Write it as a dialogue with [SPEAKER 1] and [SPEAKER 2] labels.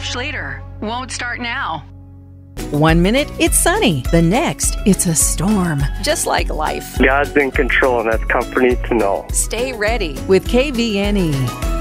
[SPEAKER 1] Jeff Schlater. Won't start now.
[SPEAKER 2] 1 minute, it's sunny. The next, it's a storm. Just like life.
[SPEAKER 3] God's in control, and that's comforting to know.
[SPEAKER 2] Stay ready with KVNE.